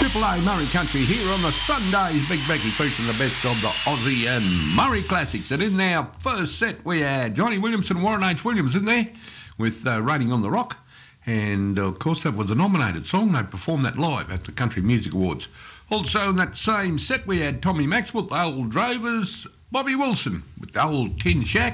Triple A Murray Country here on the Sunday's Big Becky, featuring the best of the Aussie and Murray classics. And in our first set we had Johnny Williamson, Warren H. Williams in there with Raining on the Rock. And of course that was a nominated song. They performed that live at the Country Music Awards. Also in that same set we had Tommy Maxwell, the Old Drovers, Bobby Wilson with the Old Tin Shack.